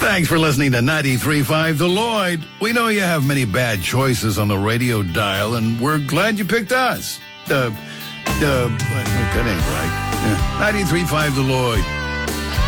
Thanks for listening to 93.5 The Lloyd. We know you have many bad choices on the radio dial, and we're glad you picked us. That ain't right. Yeah. 93.5 The Lloyd.